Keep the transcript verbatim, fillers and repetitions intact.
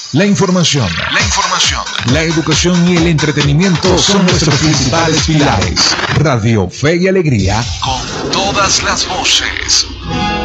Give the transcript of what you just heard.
La información, la información, la educación y el entretenimiento son nuestros principales pilares. Radio Fe y Alegría, con todas las voces.